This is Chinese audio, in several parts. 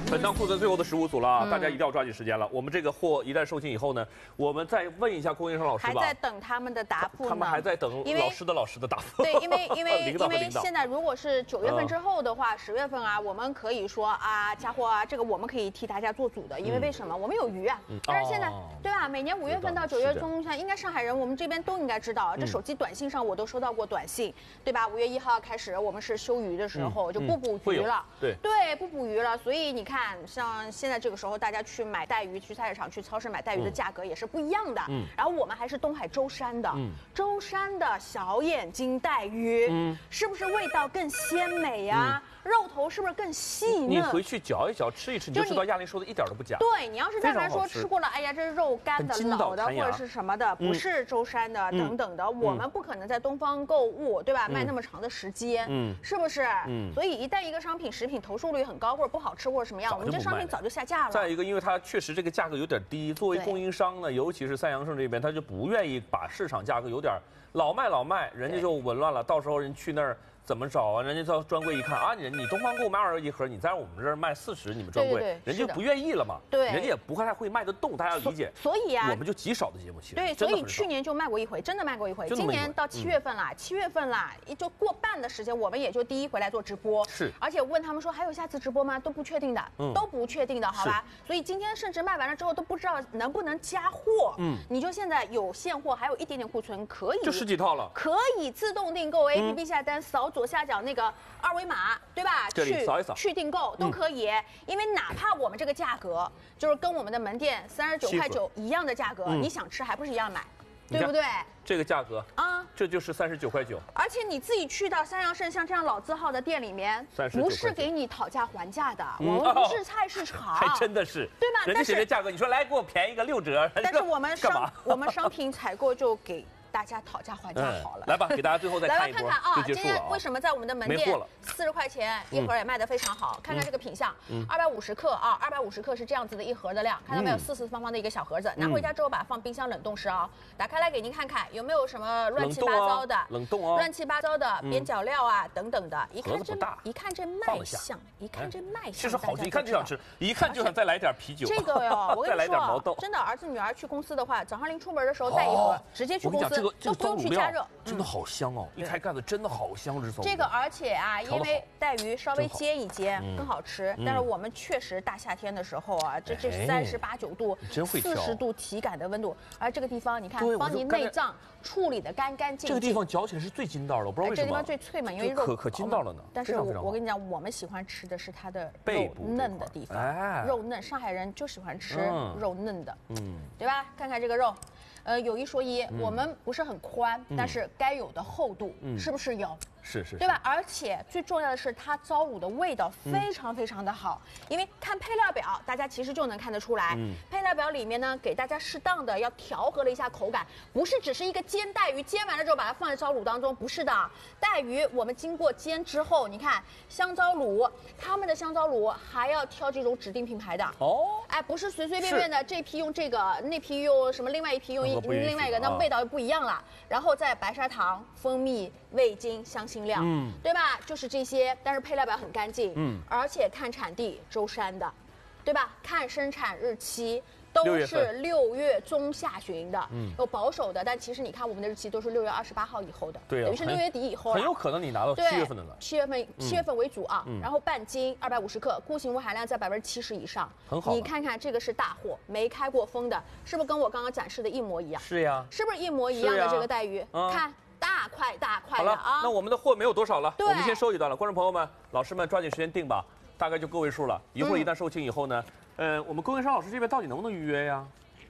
本档库存最后的15组了，大家一定要抓紧时间了。我们这个货一旦售罄以后呢，我们再问一下供应商老师吧。 还在等他们的答复呢。 他们还在等老师的答复。 对，因为现在如果是9月份之后的话，10月份啊，我们可以说啊，加货啊，这个我们可以替大家做主的，因为为什么？我们有余啊。但是现在，对吧？每年5月份到9月中，像应该上海人，我们这边都应该知道，这手机短信上我都收到过短信，对吧？5月1号开始，我们是休渔的时候，就不捕鱼了。对，不捕鱼了。所以你看，像现在这个时候，大家去买带鱼，去菜市场、去超市买带鱼的价格也是不一样的。然后我们还是东海舟山的，舟山的小眼睛带鱼，是不是味道更鲜美呀？肉头是不是更细嫩？ 你回去嚼一嚼，吃一吃，你就知道亚玲说的一点都不假。 对，你要是但凡说吃过了，哎呀，这肉干的、老的或者是什么的，不是舟山的等等的，我们不可能在东方购物，对吧？卖那么长的时间，是不是？所以一旦一个商品食品投诉率很高，或者不好吃或者什么样，我们这商品早就下架了。 再一个，因为它确实这个价格有点低，作为供应商呢，尤其是三阳盛这边，他就不愿意把市场价格有点老卖，人家就紊乱了，到时候人去那儿。怎么找啊？人家到专柜一看啊，你东方购买21盒，你在我们这儿卖40，你们专柜，人家不愿意了嘛？对，人家也不太会卖得动，大家理解。 所以啊， 我们就极少的节目其实。 对，所以去年就卖过一回，真的卖过一回。今年到7月份啦，7月份啦，就过半的时间，我们也就第一回来做直播。 是。 而且问他们说还有下次直播吗？都不确定的，都不确定的，好吧？所以今天甚至卖完了之后都不知道能不能加货。你就现在有现货，还有一点点库存，可以。 就10几套了。 可以自动订购 ，APP 下单，扫左下角那个2维码，对吧？ 这里扫一扫， 去订购都可以。因为哪怕我们这个价格就是跟我们的门店39块9一样的价格，你想吃还不是一样买，对不对？ 这个价格啊，这就是39块9。 而且你自己去到三阳盛像这样老字号的店里面，不是给你讨价还价的，我们不是菜市场， 还真的是， 对吧？ 人家写的价格，你说来给我便宜个6折， 但是我们商品采购就给大家讨价还价好了。 来吧，给大家最后再看一波， 来看看啊，今天为什么在我们的门店40块钱一盒也卖得非常好？看看这个品相，250克啊，250克是这样子的一盒的量，看到没有？4四方方的一个小盒子，拿回家之后把它放冰箱冷冻室啊，打开来给您看看有没有什么乱七八糟的冷冻啊， 乱七八糟的边角料啊等等的，一看这卖相， 其实好吃，一看就想吃，一看就想再来点啤酒。 这个哟，我跟你说， 真的，儿子女儿去公司的话，早上临出门的时候带一盒，直接去公司。都不用去加热， 真的好香哦！一开盖子真的好香， 这个而且啊，因为带鱼稍微煎一煎更好吃。但是我们确实大夏天的时候啊，这38、9度、40度体感的温度，而这个地方你看，帮你内脏处理的干干净净。 这个地方嚼起来是最筋道的，我不知道为什么。 这地方最脆嘛，因为肉可筋道了呢。 但是我跟你讲，我们喜欢吃的是它的肉嫩的地方，肉嫩，上海人就喜欢吃肉嫩的，对吧？看看这个肉。有一说一，我们不是很宽，但是该有的厚度是不是有？ 是， 对吧？而且最重要的是，它糟卤的味道非常非常的好，因为看配料表，大家其实就能看得出来。配料表里面呢，给大家适当的要调和了一下口感，不是只是一个煎带鱼，煎完了之后把它放在糟卤当中，不是的。带鱼我们经过煎之后，你看香糟卤，他们的香糟卤还要挑这种指定品牌的哦，哎，不是随随便便的，这批用这个，那批用什么，另外一批用另外一个，那味道就不一样了。然后再白砂糖、蜂蜜、味精、香辛料，对吧？就是这些，但是配料表很干净，而且看产地舟山的，对吧？看生产日期都是6月中下旬的，有保守的，但其实你看我们的日期都是6月28号以后的， 对， 等于是6月底以后， 很有可能你拿到7月份的了。 7月份为主啊，然后半斤250克，固形物含量在70%以上， 很好。 你看看这个是大货，没开过封的，是不是跟我刚刚展示的一模一样？ 是呀， 是不是一模一样的这个带鱼？看。大块的啊！ 那我们的货没有多少了，我们先收一段了。观众朋友们、老师们，抓紧时间订吧，大概就个位数了。一会儿一旦售罄以后呢，我们供应商老师这边到底能不能预约呀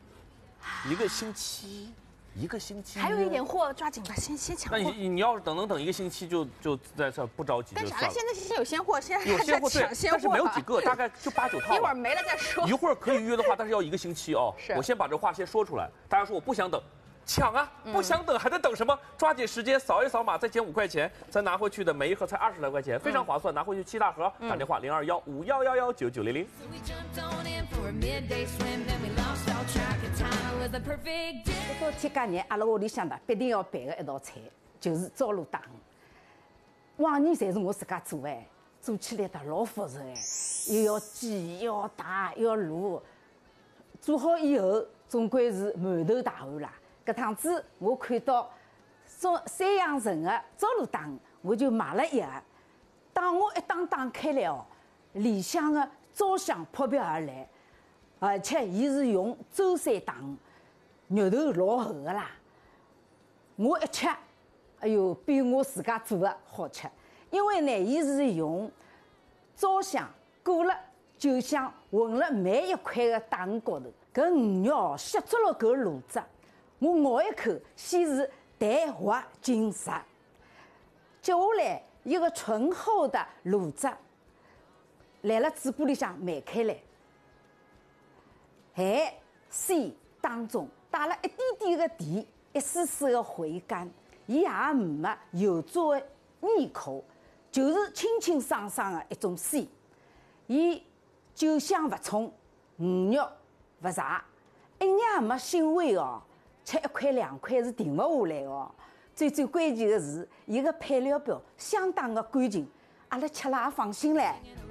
？1个星期， 还有一点货，抓紧吧，先抢货。 那你要是能等1个星期，就在这不着急就算了。 干啥了？现在先有现货，现在有现货，对，但是没有几个，大概就8、9套。 一会儿没了再说。 一会儿可以预约的话，但是要1个星期哦。 是。 我先把这话先说出来，大家说我不想等。抢啊！不想等还在等什么？抓紧时间扫一扫码，再减5块钱，咱拿回去的每一盒才20来块钱，非常划算。拿回去7大盒，打电话0215119900。 到天家日，阿拉屋里向的必定要备的一道菜就是糟卤蛋。往年侪是我自家做哎， 做起来的老复杂哎，又要煎，又要打，又要卤。做好以后，总归是满头大汗啦。搿趟子我看到三阳城的灶炉档，我就买了一个。当我一打开来哦，里向的焦香扑鼻而来，而且伊是用舟山档，肉头老厚的啦。我一吃，哎哟，比我自家做的好吃。因为呢，伊是用焦香裹了酒香混了每一块的档高头，搿鱼肉哦吸足了搿卤汁。我咬一口，先是淡滑紧实，接下来一个醇厚的卤汁来了嘴巴里向漫开来，咸鲜当中带了一点点的甜，一丝丝的回甘，伊也没油炸的腻口，就是清清爽爽的一种鲜。伊酒香不冲，鱼肉不柴，一眼也没腥味哦。吃一块两块是停不下来哦。最关键的是，伊个配料表相当的干净，阿拉吃了也放心唻。